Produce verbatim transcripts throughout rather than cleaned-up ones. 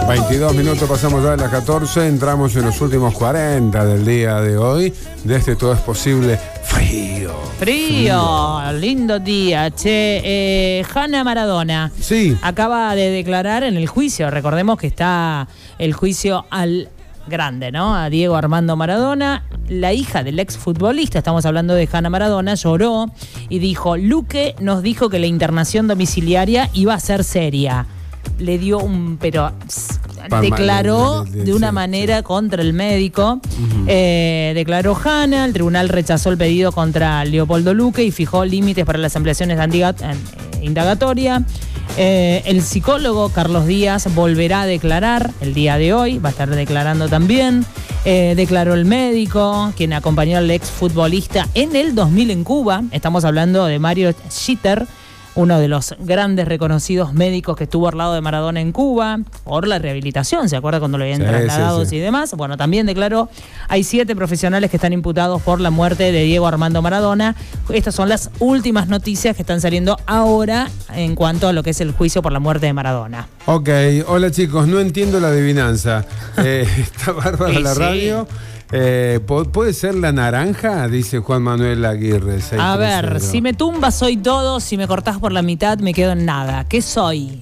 veintidós minutos pasamos ya de las catorce, entramos en los últimos cuarenta del día de hoy. De este todo es posible frío. Frío, frío. Lindo día. Che, eh, Hanna Maradona. Sí. Acaba de declarar en el juicio. Recordemos que está el juicio al grande, ¿no? A Diego Armando Maradona. La hija del exfutbolista, estamos hablando de Hanna Maradona, lloró y dijo: Luque nos dijo que la internación domiciliaria iba a ser seria. Le dio un... pero pss, declaró de, de, de, de una sí, manera sí. contra el médico. Uh-huh. Eh, declaró Hanna, el tribunal rechazó el pedido contra Leopoldo Luque y fijó límites para las ampliaciones de indagatoria. Eh, el psicólogo Carlos Díaz volverá a declarar el día de hoy, va a estar declarando también. Eh, declaró el médico, quien acompañó al exfutbolista en el dos mil en Cuba. Estamos hablando de Mario Schitter, uno de los grandes reconocidos médicos que estuvo al lado de Maradona en Cuba, por la rehabilitación, ¿se acuerda cuando lo habían sí, trasladado sí, sí. y demás? Bueno, también declaró, hay siete profesionales que están imputados por la muerte de Diego Armando Maradona. Estas son las últimas noticias que están saliendo ahora en cuanto a lo que es el juicio por la muerte de Maradona. Ok, hola chicos, no entiendo la adivinanza. Eh, está bárbara la radio. Eh, ¿Puede ser la naranja? Dice Juan Manuel Aguirre. A ver, si me tumbas soy todo, si me cortás por la mitad me quedo en nada. ¿Qué soy?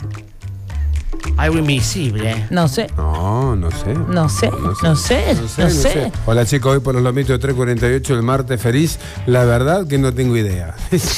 Algo invisible. No sé. No, no sé. No sé, no sé, no sé. No sé, no sé. sé. Hola chicos, hoy por los lomitos de tres cuarenta y ocho, el martes feliz. La verdad que no tengo idea.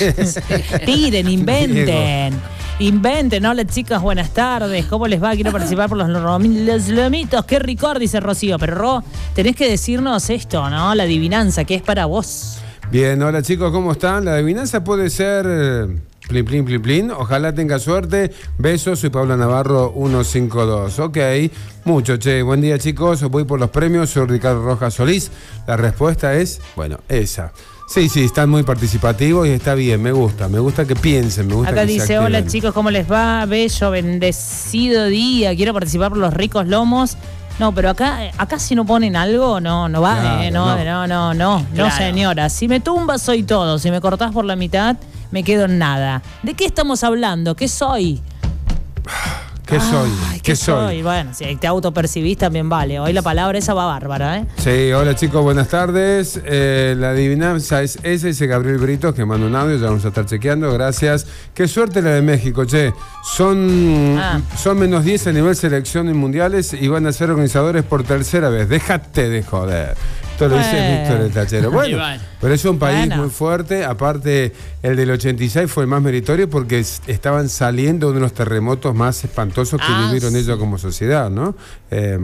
Tiren, inventen. Inventen, hola chicas, buenas tardes. ¿Cómo les va? Quiero participar por los, los lomitos. Qué ricor, dice Rocío. Pero Ro, tenés que decirnos esto, ¿no? La adivinanza, que es para vos. Bien, hola chicos, ¿cómo están? La adivinanza puede ser... Plin, plin, plin, plin. Ojalá tenga suerte. Besos, soy Pablo Navarro ciento cincuenta y dos. Ok, mucho, che. Buen día, chicos. Voy por los premios. Soy Ricardo Rojas Solís. La respuesta es, bueno, esa. Sí, sí, están muy participativos y está bien, me gusta, me gusta que piensen, me gusta Acá que dice, se hola chicos, ¿cómo les va? Bello, bendecido día. Quiero participar por los ricos lomos. No, pero acá, acá si no ponen algo, no, no va, claro, eh, no, no, no, no, no, claro. no, señora. Si me tumbas soy todo, si me cortás por la mitad, me quedo en nada. ¿De qué estamos hablando? ¿Qué soy? ¿Qué soy? Ay, ¿Qué, ¿Qué soy? soy? Bueno, si te autopercibís también vale. Hoy la palabra esa va bárbara, ¿eh? Sí, hola chicos, buenas tardes. Eh, la adivinanza es ese, ese Gabriel Britos que manda un audio, ya vamos a estar chequeando, gracias. Qué suerte la de México, che. Son, ah. son menos diez a nivel selección en mundiales y van a ser organizadores por tercera vez. Déjate de joder. Esto lo dice eh. Víctor el Tachero. Bueno, pero es un país bueno. muy fuerte. Aparte, el del ochenta y seis fue el más meritorio porque estaban saliendo de unos terremotos más espantosos que ah, vivieron sí. ellos como sociedad, ¿no? Eh,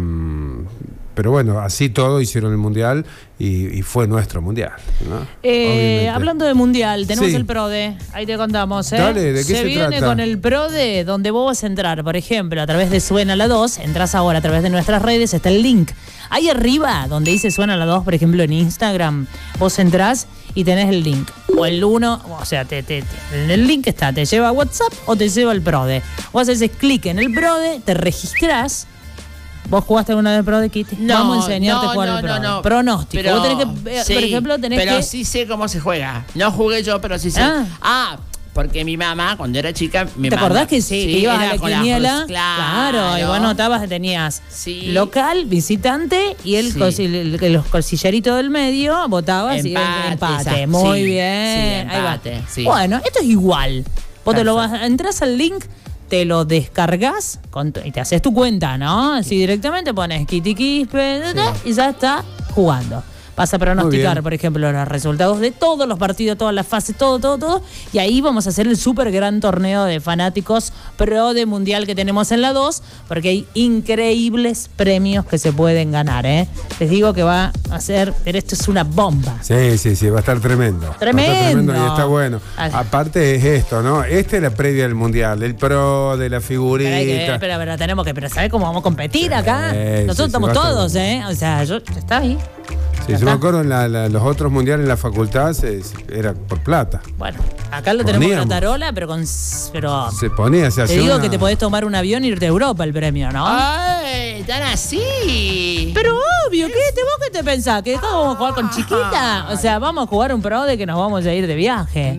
pero bueno, así todo hicieron el mundial y, y fue nuestro mundial, ¿no? Eh, hablando de mundial, tenemos sí. el PRODE. Ahí te contamos, ¿eh? Dale, ¿de qué se, se viene trata? Con el PRODE, donde vos vas a entrar, por ejemplo, a través de Suena la dos. Entrás ahora a través de nuestras redes, está el link. Ahí arriba, donde dice Suena la dos, por ejemplo, en Instagram, vos entrás y tenés el link. O el uno, o sea, te, te, te, el link está, te lleva a WhatsApp o te lleva al PRODE. Vos haces clic en el PRODE, te registrás. ¿Vos jugaste alguna vez PRODE, Kitty? No, Vamos a enseñarte no, a jugar no, al PRODE. No, no. Pronóstico. Pero, vos tenés que, sí, por ejemplo, tenés pero que... Pero sí sé cómo se juega. No jugué yo, pero sí sé. Ah, ah porque mi mamá, cuando era chica, mi ¿Te mamá, acordás que sí, sí que ibas a la quiniela? Claro. claro, y vos notabas que tenías sí. local, visitante, y el, sí. cosi, el, el los cosilleritos del medio, votabas empate, y el empate. Esa. Muy sí, bien. Sí, empate, ahí va. Sí. Bueno, esto es igual. Vos te lo vas, entras al link, te lo descargas con, y te haces tu cuenta, ¿no? Así directamente pones Kitty Quispe sí. y ya está jugando. Vas a pronosticar, por ejemplo, los resultados de todos los partidos, todas las fases, todo, todo, todo. Y ahí vamos a hacer el súper gran torneo de fanáticos pro de mundial que tenemos en la dos, porque hay increíbles premios que se pueden ganar, ¿eh? Les digo que va a ser, pero esto es una bomba. Sí, sí, sí, va a estar tremendo. Tremendo. Va a estar tremendo y está bueno. Así. Aparte es esto, ¿no? Esta es la previa del mundial, el pro de la figurita. Pero, pero, pero tenemos que, pero ¿sabés cómo vamos a competir acá? Sí, Nosotros sí, estamos todos, ¿eh? O sea, yo, está ahí. Sí, yo me acuerdo en la, la, los otros mundiales en la facultad se, era por plata. Bueno, acá lo tenemos en la tarola, pero con. Pero se ponía, se hacía. Te digo una... que te podés tomar un avión y irte a Europa el premio, ¿no? ¡Ay! ¡Tan así! Pero obvio, ¿qué te, vos qué te pensás? ¿Que acá vamos a jugar con chiquita? O sea, vamos a jugar un pro de que nos vamos a ir de viaje.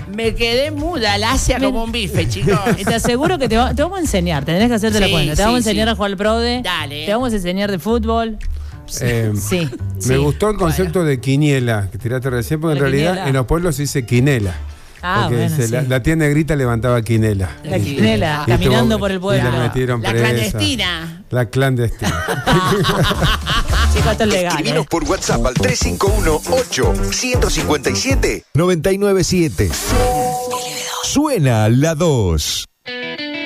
Me quedé muda, la hacía como un bife, chicos. Y te aseguro que te, va, te vamos a enseñar, tenés que hacerte Sí, la cuenta. Te sí, vamos a enseñar sí. a jugar al prode. Dale. Te vamos a enseñar de fútbol. Eh, Sí. Me sí. gustó el concepto de quiniela que tiraste recién, porque en La realidad quiniela. en los pueblos se dice quinela. Ah, porque bueno, se- sí. la, la tía negrita levantaba quinela. La Y- quinela, y caminando tuvo- por el y pueblo. la metieron La presa. clandestina. La clandestina. Chicos, esto es legal. Escribinos ¿eh? por WhatsApp al tres cinco uno, ocho cinco siete, nueve nueve siete. noventa y nueve siete. Suena la dos.